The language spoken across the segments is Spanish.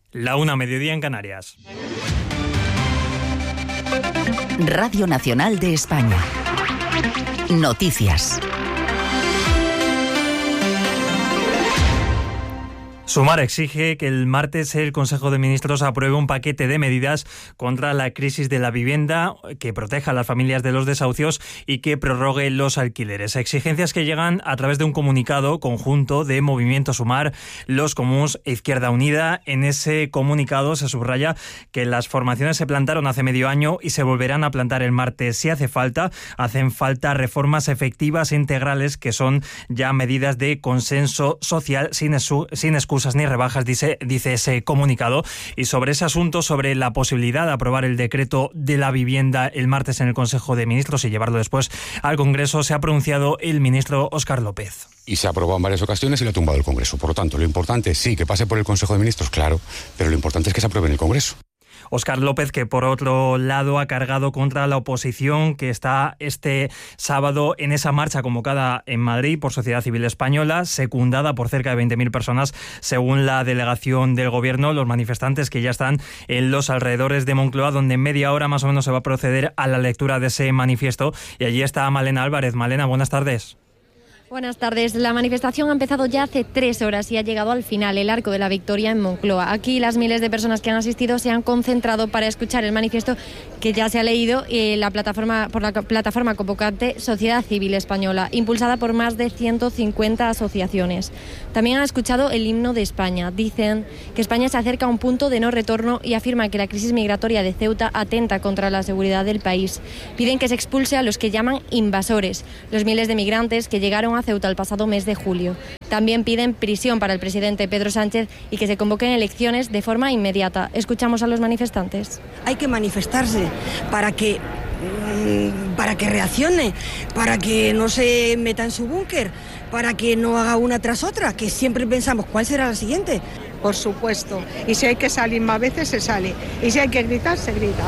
1:00, mediodía en Canarias. Radio Nacional de España. Noticias. Sumar exige que el martes el Consejo de Ministros apruebe un paquete de medidas contra la crisis de la vivienda que proteja a las familias de los desahucios y que prorrogue los alquileres. Exigencias que llegan a través de un comunicado conjunto de Movimiento Sumar, Los Comuns e Izquierda Unida. En ese comunicado se subraya que las formaciones se plantaron hace medio año y se volverán a plantar el martes si hace falta. Hacen falta reformas efectivas e integrales que son ya medidas de consenso social sin excusas ni rebajas, dice ese comunicado. Y sobre ese asunto, sobre la posibilidad de aprobar el decreto de la vivienda el martes en el Consejo de Ministros y llevarlo después al Congreso, se ha pronunciado el ministro Óscar López. Y se ha aprobado en varias ocasiones y lo ha tumbado el Congreso. Por lo tanto, lo importante sí que pase por el Consejo de Ministros, claro, pero lo importante es que se apruebe en el Congreso. Óscar López, que por otro lado ha cargado contra la oposición que está este sábado en esa marcha convocada en Madrid por Sociedad Civil Española, secundada por cerca de 20.000 personas, según la delegación del Gobierno. Los manifestantes que ya están en los alrededores de Moncloa, donde en media hora más o menos se va a proceder a la lectura de ese manifiesto. Y allí está Malena Álvarez. Malena, buenas tardes. Buenas tardes. La manifestación ha empezado ya hace 3 horas y ha llegado al final, el Arco de la Victoria en Moncloa. Aquí las miles de personas que han asistido se han concentrado para escuchar el manifiesto que ya se ha leído por la plataforma convocante Sociedad Civil Española, impulsada por más de 150 asociaciones. También han escuchado el himno de España. Dicen que España se acerca a un punto de no retorno y afirman que la crisis migratoria de Ceuta atenta contra la seguridad del país. Piden que se expulse a los que llaman invasores, los miles de migrantes que llegaron a Ceuta el pasado mes de julio. También piden prisión para el presidente Pedro Sánchez y que se convoquen elecciones de forma inmediata. Escuchamos a los manifestantes. Hay que manifestarse para que reaccione, para que no se meta en su búnker, para que no haga una tras otra, que siempre pensamos cuál será la siguiente. Por supuesto, y si hay que salir más veces se sale, y si hay que gritar se grita.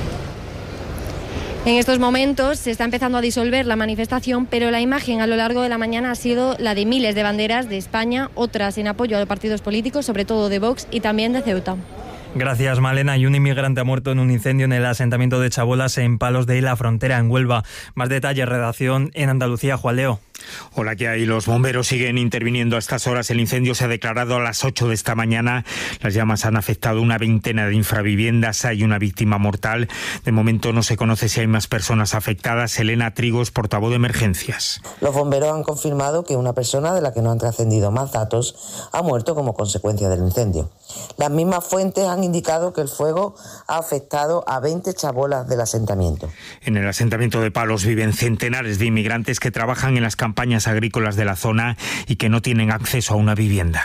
En estos momentos se está empezando a disolver la manifestación, pero la imagen a lo largo de la mañana ha sido la de miles de banderas de España, otras en apoyo a los partidos políticos, sobre todo de Vox y también de Ceuta. Gracias, Malena. Y un inmigrante ha muerto en un incendio en el asentamiento de Chabolas, en Palos de la Frontera, en Huelva. Más detalles, redacción en Andalucía, Juan Leo. Hola, ¿qué hay? Los bomberos siguen interviniendo a estas horas. El incendio se ha declarado a las 8 de esta mañana. Las llamas han afectado una veintena de infraviviendas. Hay una víctima mortal. De momento no se conoce si hay más personas afectadas. Elena Trigos, portavoz de emergencias. Los bomberos han confirmado que una persona, de la que no han trascendido más datos, ha muerto como consecuencia del incendio. Las mismas fuentes han indicado que el fuego ha afectado a 20 chabolas del asentamiento. En el asentamiento de Palos viven centenares de inmigrantes que trabajan en las campañas agrícolas de la zona y que no tienen acceso a una vivienda.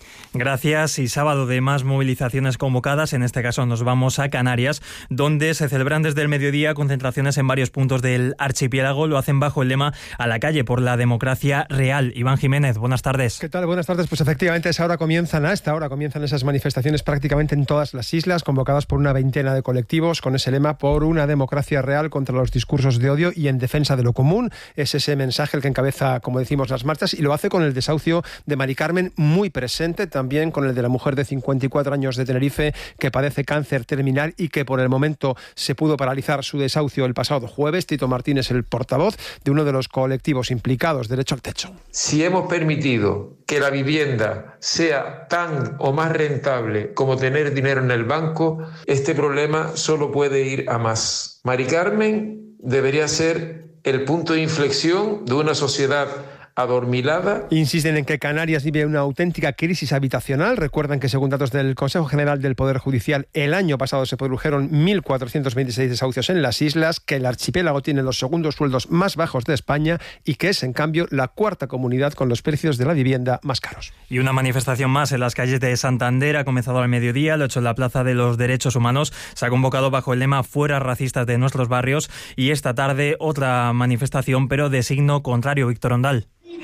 Gracias. Y sábado de más movilizaciones convocadas. En este caso nos vamos a Canarias, donde se celebran desde el mediodía concentraciones en varios puntos del archipiélago. Lo hacen bajo el lema "A la calle por la democracia real". Iván Jiménez, buenas tardes. ¿Qué tal? Buenas tardes. Pues efectivamente a esta hora comienzan esas manifestaciones prácticamente en todas las islas, convocadas por una veintena de colectivos con ese lema "Por una democracia real contra los discursos de odio y en defensa de lo común". Es ese mensaje el que encabeza, como decimos, las marchas, y lo hace con el desahucio de Mari Carmen muy presente, también con el de la mujer de 54 años de Tenerife que padece cáncer terminal y que por el momento se pudo paralizar su desahucio el pasado jueves. Tito Martínez, el portavoz de uno de los colectivos implicados, Derecho al Techo. Si hemos permitido que la vivienda sea tan o más rentable como tener dinero en el banco, este problema solo puede ir a más. Mari Carmen debería ser el punto de inflexión de una sociedad adormilada. Insisten en que Canarias vive una auténtica crisis habitacional. Recuerdan que, según datos del Consejo General del Poder Judicial, el año pasado se produjeron 1.426 desahucios en las islas, que el archipiélago tiene los segundos sueldos más bajos de España y que es, en cambio, la cuarta comunidad con los precios de la vivienda más caros. Y una manifestación más en las calles de Santander ha comenzado al mediodía. Lo hecho en la Plaza de los Derechos Humanos. Se ha convocado bajo el lema "Fuera racistas de nuestros barrios". Y esta tarde otra manifestación, pero de signo contrario. Víctor Ondal.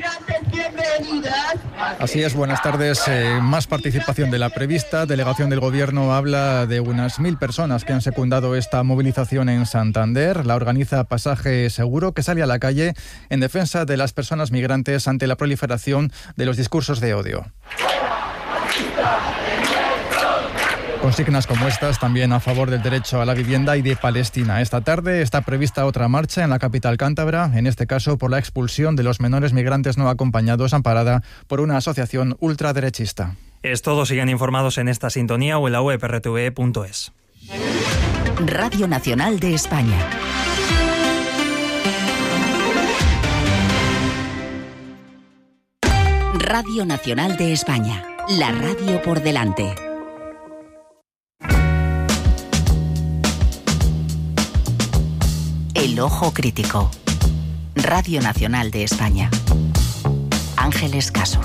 Así es, buenas tardes. Más participación de la prevista. Delegación del Gobierno habla de unas 1.000 personas que han secundado esta movilización en Santander. La organiza Pasaje Seguro, que sale a la calle en defensa de las personas migrantes ante la proliferación de los discursos de odio. Consignas como estas también a favor del derecho a la vivienda y de Palestina. Esta tarde está prevista otra marcha en la capital cántabra, en este caso por la expulsión de los menores migrantes no acompañados, amparada por una asociación ultraderechista. Es todo, sigan informados en esta sintonía o en la web rtve.es. Radio Nacional de España. Radio Nacional de España, la radio por delante. El ojo crítico. Radio Nacional de España. Ángeles Caso.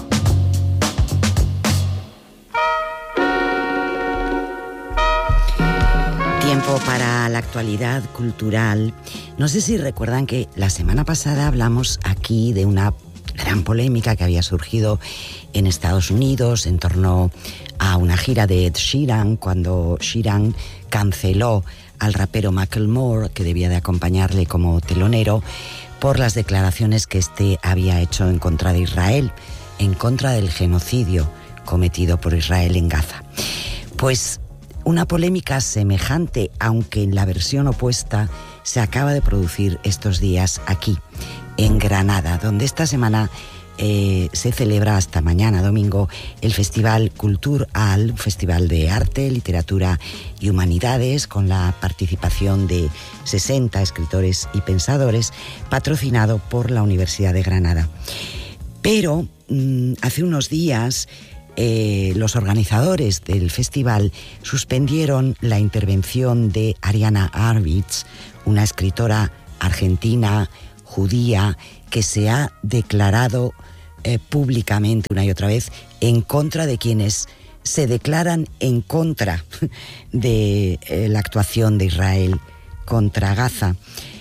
Tiempo para la actualidad cultural. No sé si recuerdan que la semana pasada hablamos aquí de una gran polémica que había surgido en Estados Unidos en torno a una gira de Ed Sheeran, cuando Sheeran canceló al rapero Macklemore, que debía de acompañarle como telonero, por las declaraciones que este había hecho en contra de Israel, en contra del genocidio cometido por Israel en Gaza. Pues una polémica semejante, aunque en la versión opuesta, se acaba de producir estos días aquí, en Granada, donde esta semana se celebra hasta mañana domingo el Festival Cultural, un festival de arte, literatura y humanidades, con la participación de 60 escritores y pensadores, patrocinado por la Universidad de Granada. Pero hace unos días los organizadores del festival suspendieron la intervención de Ariana Harvitz, una escritora argentina judía que se ha declarado públicamente una y otra vez en contra de quienes se declaran en contra de la actuación de Israel contra Gaza.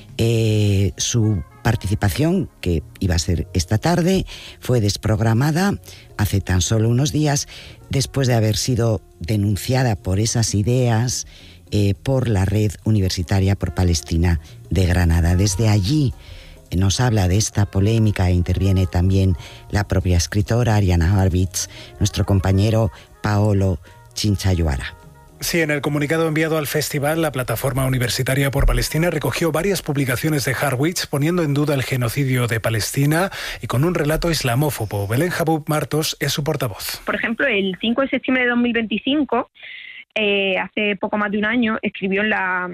Su participación, que iba a ser esta tarde, fue desprogramada hace tan solo unos días, después de haber sido denunciada por esas ideas por la Red Universitaria por Palestina de Granada. Desde allí nos habla de esta polémica e interviene también la propia escritora Ariana Harvitz, nuestro compañero Paolo Chinchayuara. Sí, en el comunicado enviado al festival, la Plataforma Universitaria por Palestina recogió varias publicaciones de Harwitz poniendo en duda el genocidio de Palestina y con un relato islamófobo. Belén Jabub Martos es su portavoz. Por ejemplo, el 5 de septiembre de 2025, hace poco más de un año, escribió en la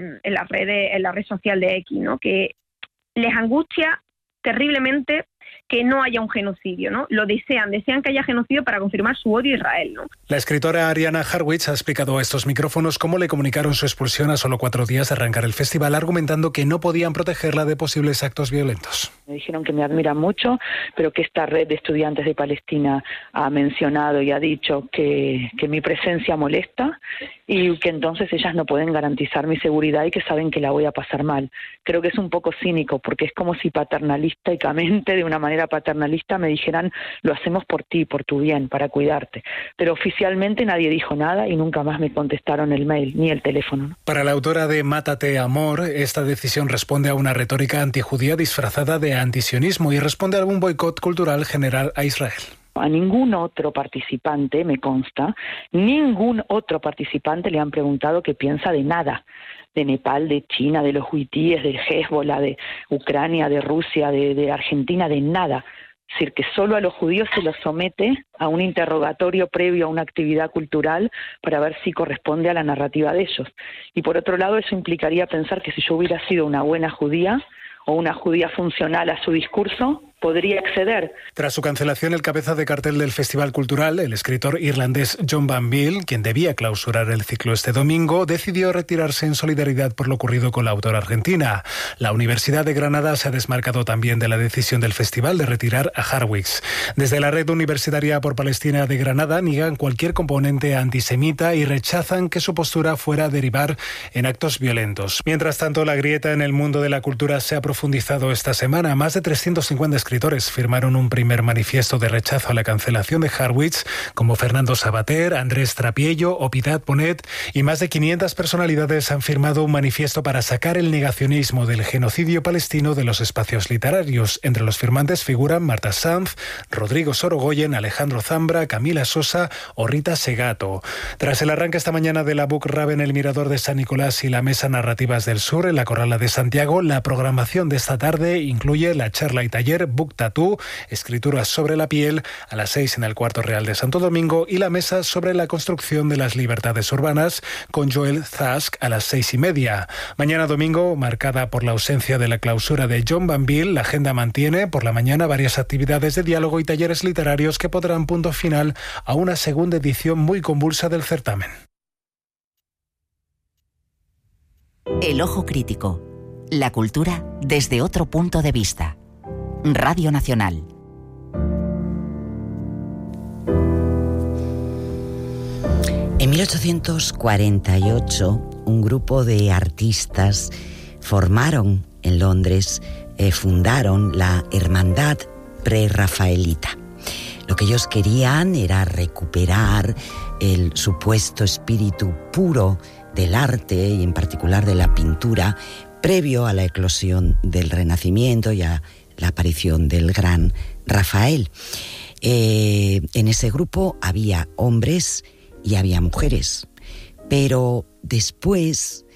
red social de X, ¿no?, que les angustia terriblemente que no haya un genocidio, ¿no? Lo desean que haya genocidio para confirmar su odio a Israel, ¿no? La escritora Ariana Harwitz ha explicado a estos micrófonos cómo le comunicaron su expulsión a solo 4 días de arrancar el festival, argumentando que no podían protegerla de posibles actos violentos. Me dijeron que me admiran mucho, pero que esta red de estudiantes de Palestina ha mencionado y ha dicho que mi presencia molesta y que entonces ellas no pueden garantizar mi seguridad y que saben que la voy a pasar mal. Creo que es un poco cínico, porque es como si paternalísticamente, de una manera paternalista, me dijeran: lo hacemos por ti, por tu bien, para cuidarte. Pero oficialmente nadie dijo nada y nunca más me contestaron el mail ni el teléfono. Para la autora de Mátate, Amor, esta decisión responde a una retórica antijudía disfrazada de antisionismo y responde a algún boicot cultural general a Israel. A ningún otro participante, me consta, ningún otro participante le han preguntado qué piensa de nada. De Nepal, de China, de los huitíes, de Hezbollah, de Ucrania, de Rusia, de Argentina, de nada. Es decir, que solo a los judíos se los somete a un interrogatorio previo a una actividad cultural para ver si corresponde a la narrativa de ellos. Y por otro lado, eso implicaría pensar que si yo hubiera sido una buena judía o una judía funcional a su discurso, podría acceder. Tras su cancelación, el cabeza de cartel del Festival Cultural, el escritor irlandés John Banville, quien debía clausurar el ciclo este domingo, decidió retirarse en solidaridad por lo ocurrido con la autora argentina. La Universidad de Granada se ha desmarcado también de la decisión del festival de retirar a Harwitz. Desde la Red Universitaria por Palestina de Granada niegan cualquier componente antisemita y rechazan que su postura fuera a derivar en actos violentos. Mientras tanto, la grieta en el mundo de la cultura se ha profundizado esta semana. Más de 350 escritores escritores firmaron un primer manifiesto de rechazo a la cancelación de Harwitz, como Fernando Savater, Andrés Trapiello o Piedad Bonet, y más de 500 personalidades han firmado un manifiesto para sacar el negacionismo del genocidio palestino de los espacios literarios. Entre los firmantes figuran Marta Sanz, Rodrigo Sorogoyen, Alejandro Zambra, Camila Sosa o Rita Segato. Tras el arranque esta mañana de la Book Rave en el Mirador de San Nicolás y la Mesa Narrativas del Sur en la Corrala de Santiago, la programación de esta tarde incluye la charla y taller Book Tattoo, escrituras sobre la piel, a las 6 en el Cuarto Real de Santo Domingo, y la mesa sobre la construcción de las libertades urbanas con Joel Zask a las 6:30. Mañana domingo, marcada por la ausencia de la clausura de John Banville, la agenda mantiene por la mañana varias actividades de diálogo y talleres literarios que pondrán punto final a una segunda edición muy convulsa del certamen. El ojo crítico. La cultura desde otro punto de vista. Radio Nacional. En 1848, un grupo de artistas formaron en Londres, fundaron la Hermandad Prerrafaelita. Lo que ellos querían era recuperar el supuesto espíritu puro del arte y en particular de la pintura previo a la eclosión del Renacimiento y a la aparición del gran Rafael. En ese grupo había hombres y había mujeres, pero después,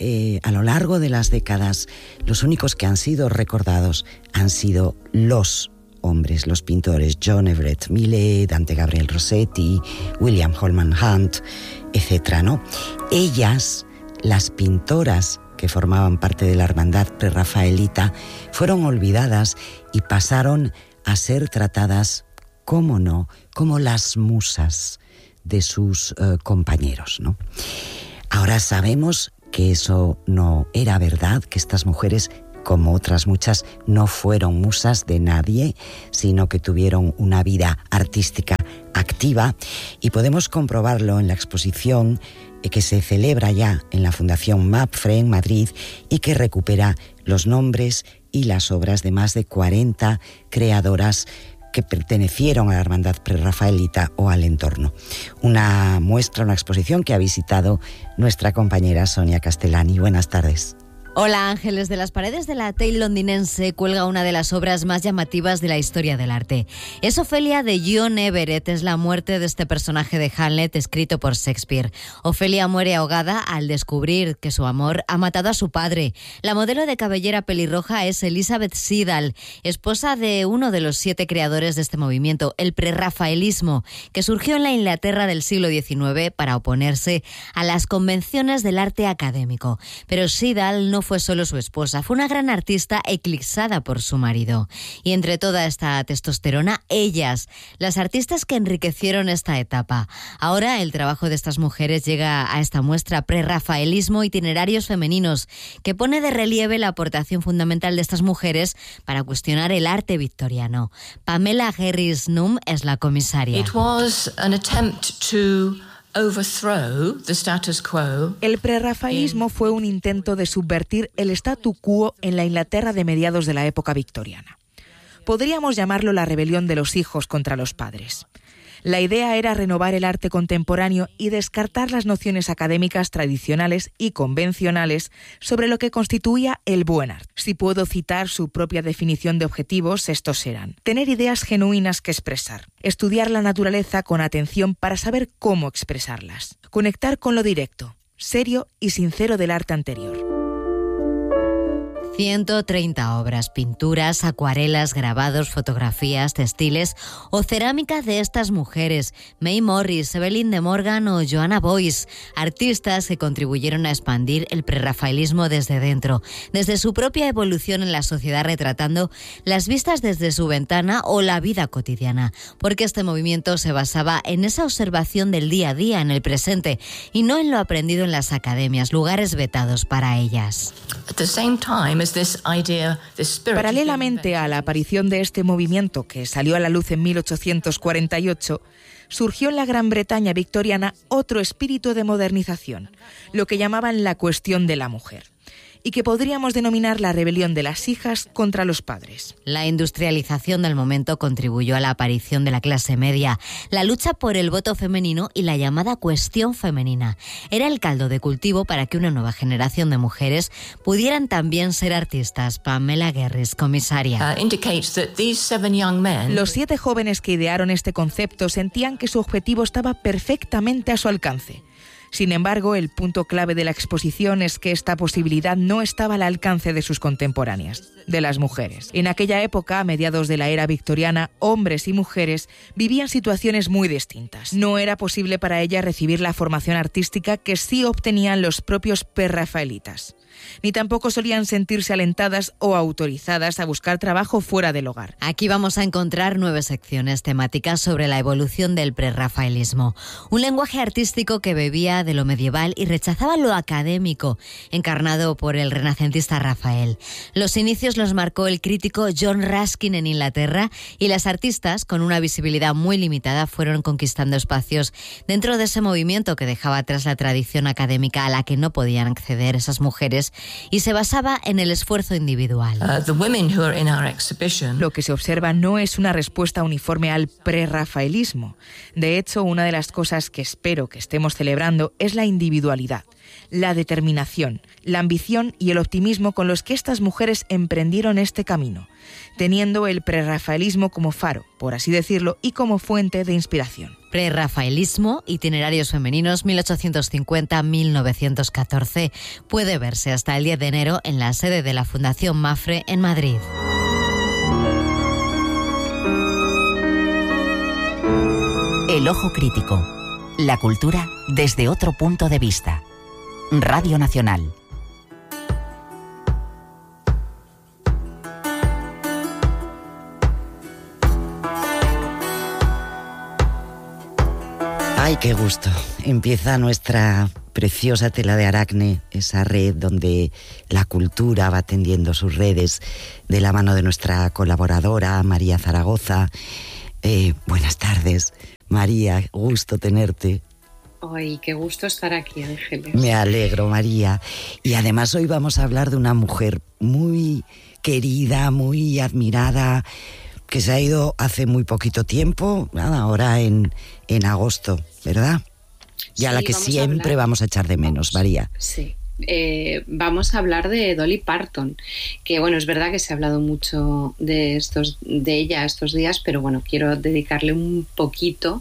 a lo largo de las décadas, los únicos que han sido recordados han sido los hombres, los pintores John Everett Millais, Dante Gabriel Rossetti, William Holman Hunt, etc., ¿no? Ellas, las pintoras que formaban parte de la hermandad prerrafaelita, fueron olvidadas y pasaron a ser tratadas, cómo no, como las musas de sus compañeros, ¿no? Ahora sabemos que eso no era verdad, que estas mujeres, como otras muchas, no fueron musas de nadie, sino que tuvieron una vida artística activa, y podemos comprobarlo en la exposición que se celebra ya en la Fundación MAPFRE en Madrid y que recupera los nombres y las obras de más de 40 creadoras que pertenecieron a la hermandad prerrafaelita o al entorno. Una muestra, una exposición que ha visitado nuestra compañera Sonia Castellani. Buenas tardes. Hola Ángeles, de las paredes de la Tate londinense cuelga una de las obras más llamativas de la historia del arte. Es Ofelia de John Everett, es la muerte de este personaje de Hamlet escrito por Shakespeare. Ofelia muere ahogada al descubrir que su amor ha matado a su padre. La modelo de cabellera pelirroja es Elizabeth Siddal, esposa de uno de los 7 creadores de este movimiento, el prerrafaelismo, que surgió en la Inglaterra del siglo XIX para oponerse a las convenciones del arte académico. Pero Siddal no fue solo su esposa, fue una gran artista eclipsada por su marido. Y entre toda esta testosterona, ellas, las artistas que enriquecieron esta etapa. Ahora el trabajo de estas mujeres llega a esta muestra Prerrafaelismo, itinerarios femeninos, que pone de relieve la aportación fundamental de estas mujeres para cuestionar el arte victoriano. Pamela Harris-Nunn es la comisaria. It was an attempt to overthrow the status quo. El prerrafaelismo fue un intento de subvertir el statu quo en la Inglaterra de mediados de la época victoriana. Podríamos llamarlo la rebelión de los hijos contra los padres. La idea era renovar el arte contemporáneo y descartar las nociones académicas tradicionales y convencionales sobre lo que constituía el buen arte. Si puedo citar su propia definición de objetivos, estos eran: tener ideas genuinas que expresar, estudiar la naturaleza con atención para saber cómo expresarlas, conectar con lo directo, serio y sincero del arte anterior. 130 obras, pinturas, acuarelas, grabados, fotografías, textiles o cerámica de estas mujeres, May Morris, Evelyn de Morgan o Joanna Boyce, artistas que contribuyeron a expandir el prerrafaelismo desde dentro, desde su propia evolución en la sociedad, retratando las vistas desde su ventana o la vida cotidiana, porque este movimiento se basaba en esa observación del día a día, en el presente, y no en lo aprendido en las academias, lugares vetados para ellas. Paralelamente a la aparición de este movimiento, que salió a la luz en 1848, surgió en la Gran Bretaña victoriana otro espíritu de modernización, lo que llamaban la cuestión de la mujer. y que podríamos denominar la rebelión de las hijas contra los padres. La industrialización del momento contribuyó a la aparición de la clase media, la lucha por el voto femenino y la llamada cuestión femenina. Era el caldo de cultivo para que una nueva generación de mujeres pudieran también ser artistas. Pamela Guerris, comisaria. Los 7 jóvenes que idearon este concepto sentían que su objetivo estaba perfectamente a su alcance. Sin embargo, el punto clave de la exposición es que esta posibilidad no estaba al alcance de sus contemporáneas, de las mujeres. En aquella época, a mediados de la era victoriana, hombres y mujeres vivían situaciones muy distintas. No era posible para ellas recibir la formación artística que sí obtenían los propios prerrafaelitas. Ni tampoco solían sentirse alentadas o autorizadas a buscar trabajo fuera del hogar. Aquí vamos a encontrar 9 secciones temáticas sobre la evolución del prerrafaelismo. Un lenguaje artístico que bebía de lo medieval y rechazaba lo académico, encarnado por el renacentista Rafael. Los inicios los marcó el crítico John Ruskin en Inglaterra y las artistas, con una visibilidad muy limitada, fueron conquistando espacios dentro de ese movimiento que dejaba atrás la tradición académica a la que no podían acceder esas mujeres y se basaba en el esfuerzo individual. Lo que se observa no es una respuesta uniforme al prerrafaelismo. De hecho, una de las cosas que espero que estemos celebrando es la individualidad, la determinación, la ambición y el optimismo con los que estas mujeres emprendieron este camino, teniendo el prerrafaelismo como faro, por así decirlo, y como fuente de inspiración. Prerrafaelismo, itinerarios femeninos 1850-1914. Puede verse hasta el 10 de enero en la sede de la Fundación Mafre en Madrid. El ojo crítico. La cultura desde otro punto de vista. Radio Nacional. ¡Ay, qué gusto! Empieza nuestra preciosa tela de Aracne, esa red donde la cultura va tendiendo sus redes de la mano de nuestra colaboradora, María Zaragoza. Buenas tardes, María, gusto tenerte. Ay, qué gusto estar aquí, Ángeles. Me alegro, María. Y además hoy vamos a hablar de una mujer muy querida, muy admirada, que se ha ido hace muy poquito tiempo, ahora en agosto, ¿verdad? Y a la que siempre vamos a echar de menos, María. Sí. Vamos a hablar de Dolly Parton, que bueno, es verdad que se ha hablado mucho de ella estos días, pero bueno, quiero dedicarle un poquito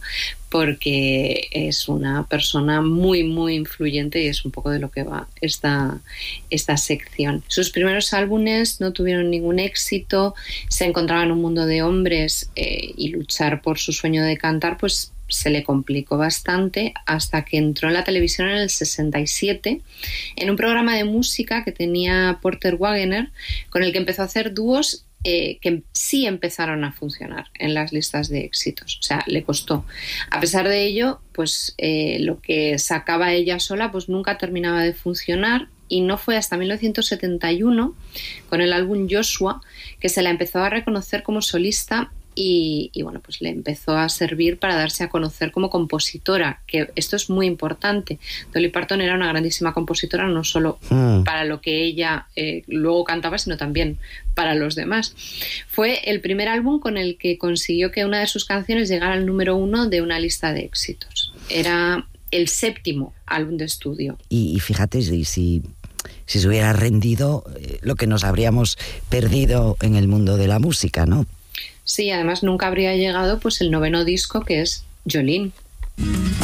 porque es una persona muy muy influyente y es un poco de lo que va esta sección. Sus primeros álbumes no tuvieron ningún éxito, se encontraba en un mundo de hombres y luchar por su sueño de cantar pues se le complicó bastante hasta que entró en la televisión en el 67 en un programa de música que tenía Porter Wagoner, con el que empezó a hacer dúos que sí empezaron a funcionar en las listas de éxitos. O sea, le costó. A pesar de ello, pues lo que sacaba ella sola pues nunca terminaba de funcionar, y no fue hasta 1971 con el álbum Joshua que se la empezó a reconocer como solista. Y bueno, pues le empezó a servir para darse a conocer como compositora, que esto es muy importante. Dolly Parton era una grandísima compositora, no solo para lo que ella luego cantaba, sino también para los demás. Fue el primer álbum con el que consiguió que una de sus canciones llegara al número 1 de una lista de éxitos. Era el 7º álbum de estudio. Y fíjate, si se hubiera rendido, lo que nos habríamos perdido en el mundo de la música, ¿no? Sí, además nunca habría llegado pues el 9º disco, que es Jolene.